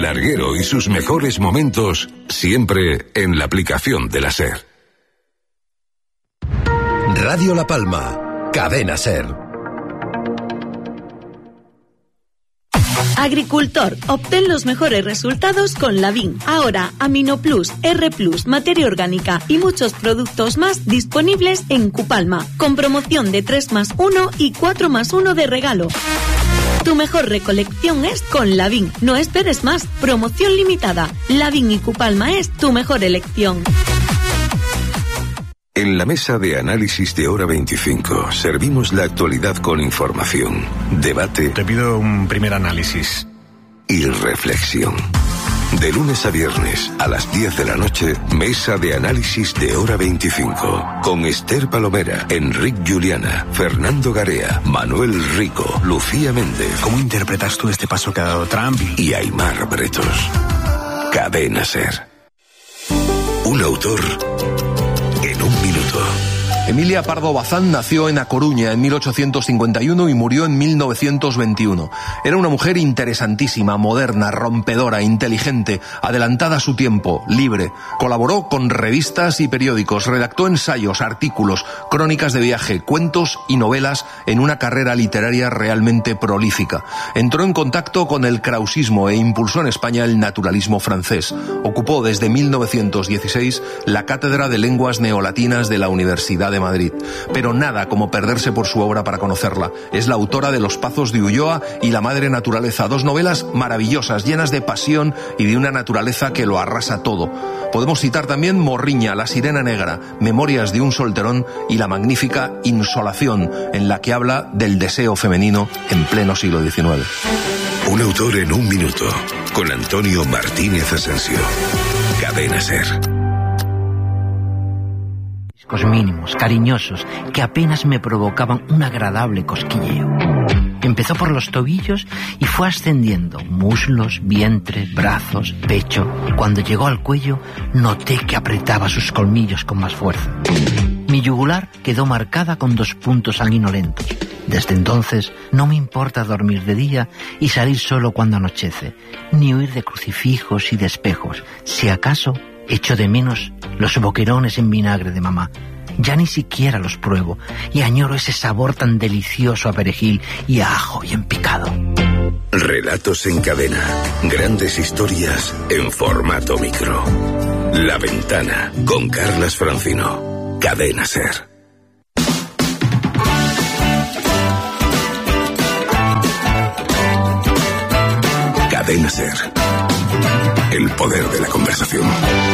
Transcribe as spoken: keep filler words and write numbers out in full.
El larguero y sus mejores momentos, siempre en la aplicación de la SER. Radio La Palma, Cadena SER. Agricultor, obtén los mejores resultados con Lavin. Ahora, AminoPlus, R Plus, materia orgánica y muchos productos más disponibles en Cupalma, con promoción de tres más uno y cuatro más uno de regalo. Tu mejor recolección es con Lavin. No esperes más. Promoción limitada. Lavin y Cupalma es tu mejor elección. En la mesa de análisis de Hora veinticinco servimos la actualidad con información, debate. Te pido un primer análisis. Y reflexión. De lunes a viernes a las diez de la noche, mesa de análisis de Hora veinticinco. Con Esther Palomera, Enric Juliana, Fernando Garea, Manuel Rico, Lucía Méndez. ¿Cómo interpretas tú este paso que ha dado Trump? Y Aimar Bretos. Cadena SER. Un autor en un minuto. Emilia Pardo Bazán nació en A Coruña en mil ochocientos cincuenta y uno y murió en mil novecientos veintiuno. Era una mujer interesantísima, moderna, rompedora, inteligente, adelantada a su tiempo, libre. Colaboró con revistas y periódicos, redactó ensayos, artículos, crónicas de viaje, cuentos y novelas en una carrera literaria realmente prolífica. Entró en contacto con el krausismo e impulsó en España el naturalismo francés. Ocupó desde mil novecientos dieciséis la cátedra de lenguas neolatinas de la Universidad de Madrid. Pero nada como perderse por su obra para conocerla. Es la autora de Los Pazos de Ulloa y La Madre Naturaleza, dos novelas maravillosas, llenas de pasión y de una naturaleza que lo arrasa todo. Podemos citar también Morriña, La Sirena Negra, Memorias de un solterón y la magnífica Insolación, en la que habla del deseo femenino en pleno siglo diecinueve. Un autor en un minuto, con Antonio Martínez Asensio. Cadena SER. Mínimos, cariñosos, que apenas me provocaban un agradable cosquilleo. Empezó por los tobillos y fue ascendiendo, muslos, vientre, brazos, pecho. Cuando llegó al cuello, noté que apretaba sus colmillos con más fuerza. Mi yugular quedó marcada con dos puntos sanguinolentos. Desde entonces no me importa dormir de día y salir solo cuando anochece, ni huir de crucifijos y de espejos. Si acaso echo de menos los boquerones en vinagre de mamá. Ya ni siquiera los pruebo y añoro ese sabor tan delicioso a perejil y a ajo y en picado. Relatos en cadena. Grandes historias en formato micro. La Ventana, con Carlas Francino. Cadena SER. Cadena SER. El poder de la conversación.